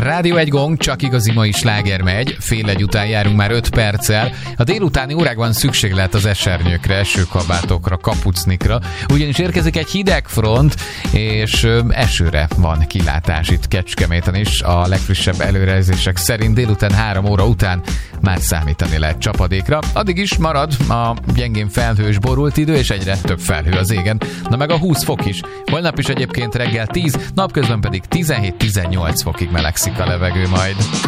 Rádió egy gong, csak igazi mai sláger megy. Fél egy után járunk már 5 perccel. A délutáni órákban szükség lehet az esernyőkre, esőkabátokra, kapucnikra, ugyanis érkezik egy hideg front, és esőre van kilátás itt Kecskeméten is. A legfrissebb előrejelzések szerint délután 3 óra után már számítani lehet csapadékra. Addig is marad a gyengén felhős borult idő, és egyre több felhő az égen. Na meg a 20 fok is. Holnap is egyébként reggel 10, napközben pedig 17-18 fokig melegszik a levegő majd.